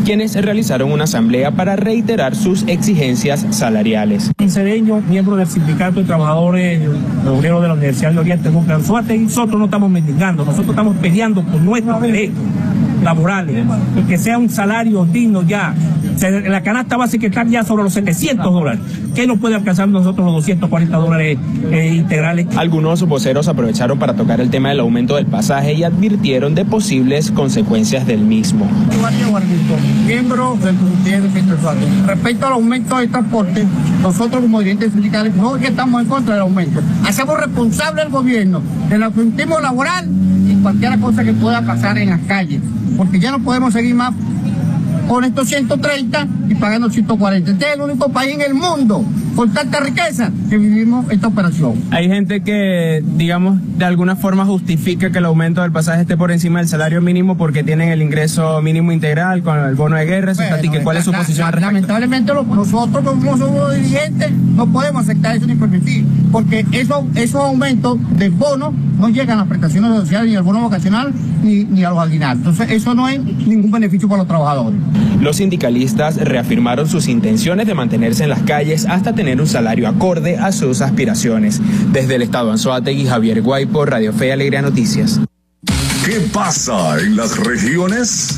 quienes realizaron una asamblea para reiterar sus exigencias salariales. Cedeño, miembro del Sindicato de Trabajadores Obreros de la Universidad de Oriente Núcleo Anzoátegui, nosotros no estamos mendigando, nosotros estamos peleando por nuestros derechos laborales y que sea un salario digno ya. La canasta básica está ya sobre los $700. ¿Qué nos puede alcanzar nosotros los $240 integrales? Algunos voceros aprovecharon para tocar el tema del aumento del pasaje y advirtieron de posibles consecuencias del mismo. Miembro del Comité de Fiscalización. Respecto al aumento de transporte, nosotros como dirigentes sindicales no es que estamos en contra del aumento. Hacemos responsable al gobierno del aumentismo laboral y cualquier cosa que pueda pasar en las calles, porque ya no podemos seguir más con estos 130 y pagando 140. Este es el único país en el mundo con tanta riqueza que vivimos esta operación. Hay gente que, digamos, de alguna forma justifica que el aumento del pasaje esté por encima del salario mínimo porque tienen el ingreso mínimo integral con el bono de guerra. ¿Cuál es su posición al respecto? Lamentablemente nosotros como somos dirigentes no podemos aceptar eso ni permitir, porque esos aumentos del bono no llegan a las prestaciones sociales, ni al bono vocacional, ni a los aguinaldos. Entonces eso no es ningún beneficio para los trabajadores. Los sindicalistas reafirmaron sus intenciones de mantenerse en las calles hasta tener un salario acorde a sus aspiraciones. Desde el estado Anzoátegui, Javier Guaypo, Radio Fe y Alegría Noticias. ¿Qué pasa en las regiones?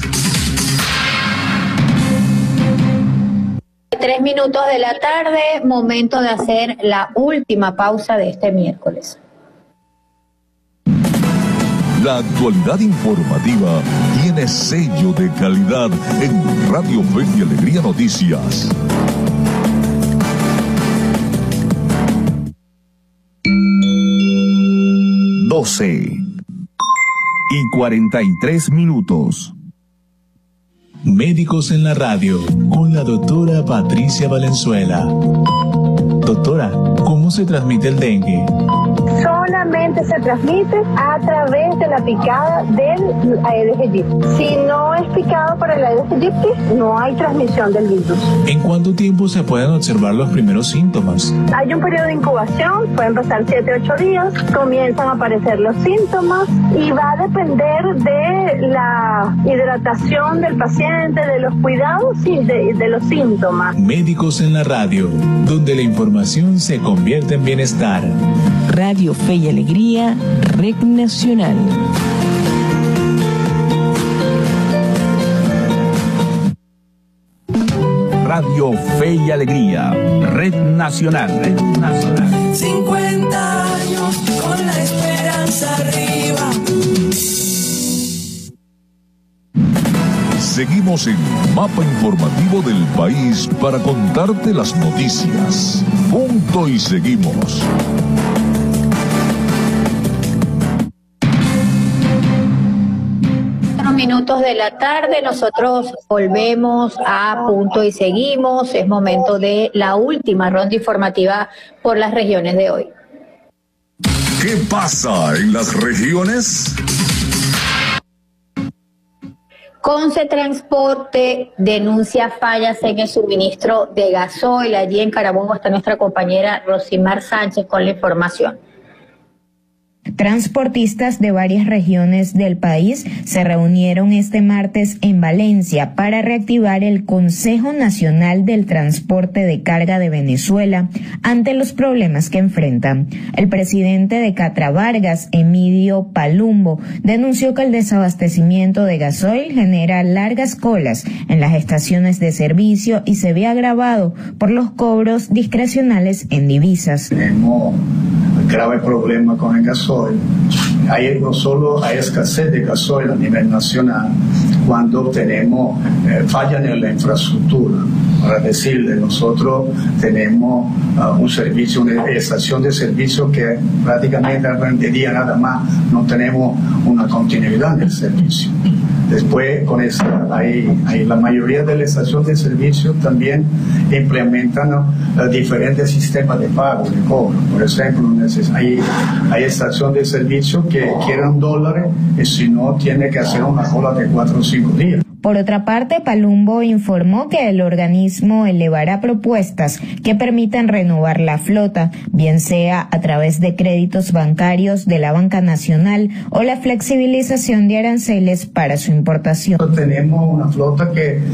3 minutos de la tarde, momento de hacer la última pausa de este miércoles. La actualidad informativa tiene sello de calidad en Radio Fe y Alegría Noticias. y 43 minutos. Médicos en la radio, con la doctora Patricia Valenzuela. Doctora, ¿cómo se transmite el dengue? Solamente se transmite a través de la picada del Aedes aegypti. Si no es picado por el Aedes aegypti, no hay transmisión del virus. ¿En cuánto tiempo se pueden observar los primeros síntomas? Hay un periodo de incubación, pueden pasar 7-8 días, comienzan a aparecer los síntomas y va a depender de la hidratación del paciente, de los cuidados y de los síntomas. Médicos en la radio, donde la información se convierte en bienestar. Radio Fe y Alegría, Red Nacional. Radio Fe y Alegría, Red Nacional. Red Nacional. 50 años con la esperanza arriba. Seguimos en Mapa Informativo del País para contarte las noticias. Punto y seguimos. Minutos de la tarde, nosotros volvemos a Punto y Seguimos. Es momento de la última ronda informativa por las regiones de hoy. ¿Qué pasa en las regiones? Conce Transporte denuncia fallas en el suministro de gasoil. Allí en Carabobo está nuestra compañera Rosimar Sánchez con la información. Transportistas de varias regiones del país se reunieron este martes en Valencia para reactivar el Consejo Nacional del Transporte de Carga de Venezuela ante los problemas que enfrentan. El presidente de Catravargas, Emidio Palumbo, denunció que el desabastecimiento de gasoil genera largas colas en las estaciones de servicio y se ve agravado por los cobros discrecionales en divisas. Tenemos grave problema con el gasoil. No solo hay escasez de gasoil a nivel nacional, cuando tenemos fallas en la infraestructura. Para decirle, nosotros tenemos un servicio, una estación de servicio que prácticamente rendería nada más, no tenemos una continuidad en el servicio. Después, con esa, la mayoría de las estaciones de servicio también implementan diferentes sistemas de pago, de cobro. Por ejemplo, hay estaciones de servicio que quieren dólares y si no, tiene que hacer una cola de 4 o 5 días. Por otra parte, Palumbo informó que el organismo elevará propuestas que permitan renovar la flota, bien sea a través de créditos bancarios de la Banca Nacional o la flexibilización de aranceles para su importación. Tenemos una flota que